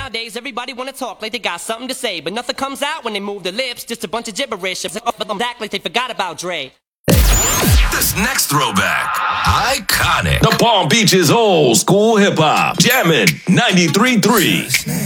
Nowadays, everybody wanna talk like they got something to say, but nothing comes out when they move their lips, just a bunch of gibberish. Act like they forgot about Dre. This next throwback, iconic. The Palm Beach's old school hip hop. Jammin' 93.3.